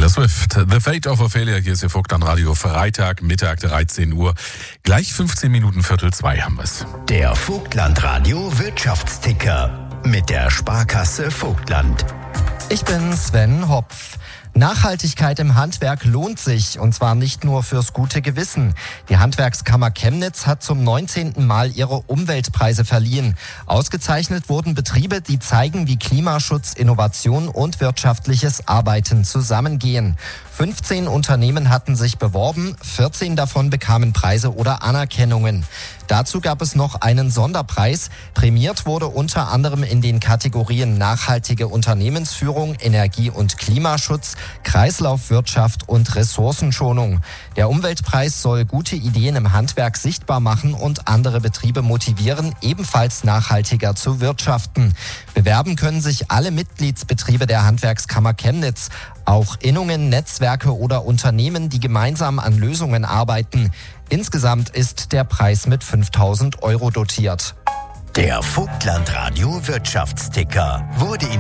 Taylor Swift. The Fate of Ophelia, hier ist Ihr Vogtland-Radio, Freitag, Mittag, 13 Uhr. Gleich 15 Minuten, 1:45 haben wir's. Der Vogtland-Radio Wirtschaftsticker mit der Sparkasse Vogtland. Ich bin Sven Hopf. Nachhaltigkeit im Handwerk lohnt sich, und zwar nicht nur fürs gute Gewissen. Die Handwerkskammer Chemnitz hat zum 19. Mal ihre Umweltpreise verliehen. Ausgezeichnet wurden Betriebe, die zeigen, wie Klimaschutz, Innovation und wirtschaftliches Arbeiten zusammengehen. 15 Unternehmen hatten sich beworben, 14 davon bekamen Preise oder Anerkennungen. Dazu gab es noch einen Sonderpreis. Prämiert wurde unter anderem in den Kategorien nachhaltige Unternehmensführung, Energie- und Klimaschutz, Kreislaufwirtschaft und Ressourcenschonung. Der Umweltpreis soll gute Ideen im Handwerk sichtbar machen und andere Betriebe motivieren, ebenfalls nachhaltiger zu wirtschaften. Bewerben können sich alle Mitgliedsbetriebe der Handwerkskammer Chemnitz, auch Innungen, Netzwerke oder Unternehmen, die gemeinsam an Lösungen arbeiten. Insgesamt ist der Preis mit 5.000 € dotiert. Der Vogtland-Radio Wirtschaftsticker wurde Ihnen